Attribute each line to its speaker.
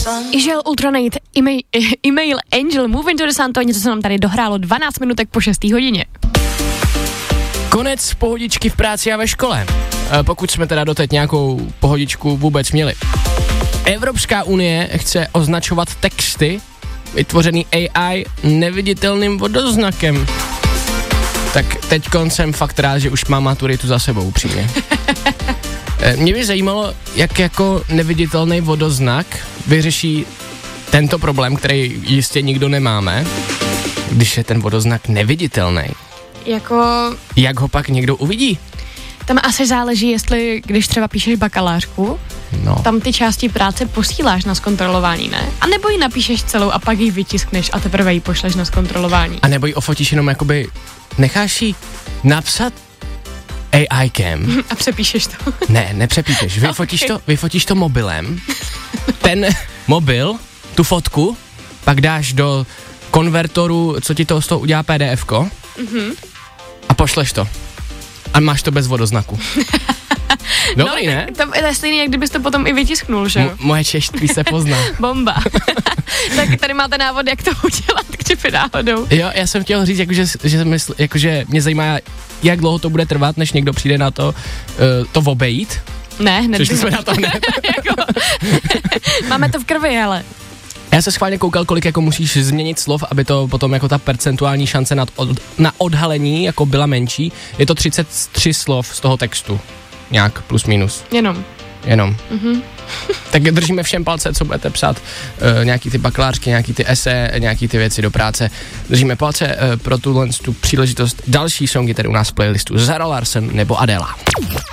Speaker 1: Ižel Ultranate, e-mail Angel, Move into the Sun, to něco se nám tady dohrálo 12 minutek po 6. hodině.
Speaker 2: Konec pohodičky v práci a ve škole. Pokud jsme teda doteď nějakou pohodičku vůbec měli. Evropská unie chce označovat texty vytvořený AI neviditelným vodoznakem. Tak teďkon jsem fakt rád, že už mám maturitu za sebou, upřímně. Mě by zajímalo, jak jako neviditelný vodoznak vyřeší tento problém, který jistě nikdo nemáme, když je ten vodoznak neviditelný. Jak ho pak někdo uvidí?
Speaker 1: Tam asi záleží, jestli, když třeba píšeš bakalářku, tam ty části práce posíláš na zkontrolování, ne? A nebo ji napíšeš celou a pak ji vytiskneš a teprve ji pošleš na zkontrolování.
Speaker 2: A nebo ji ofotíš jenom jakoby, necháš ji napsat AIkem.
Speaker 1: A přepíšeš to.
Speaker 2: Ne, nepřepíšeš. Vyfotíš to mobilem. Ten mobil, tu fotku, pak dáš do konvertoru, co ti to z toho udělá PDF-ko. A pošleš to. A máš to bez vodoznaku. Dobrý, ne?
Speaker 1: To je stejný, jak kdybys to potom i vytisknul, že?
Speaker 2: Moje češtví se pozná.
Speaker 1: Bomba. Tak tady máte návod, jak to udělat, kdyby náhodou.
Speaker 2: Jo, já jsem chtěl říct, jakože mě zajímá, jak dlouho to bude trvat, než někdo přijde na to obejít.
Speaker 1: Ne, hned.
Speaker 2: Přišli jsme na to hned.
Speaker 1: Máme to v krvi, ale.
Speaker 2: Já se schválně koukal, kolik jako musíš změnit slov, aby to potom jako ta percentuální šance na odhalení jako byla menší. Je to 33 slov z toho textu. Nějak plus minus. Jenom. Tak držíme všem palce, co budete psát, nějaký ty bakalářky, nějaký ty esé, nějaký ty věci do práce. Držíme palce pro tu příležitost. Další songy tady u nás v playlistu. Zara Larsson nebo Adela.